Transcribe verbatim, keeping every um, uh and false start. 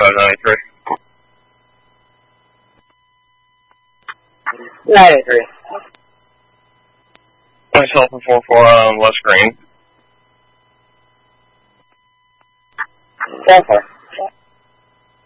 seven ninety-three. ninety-three. Myself and four four on West Green. four four.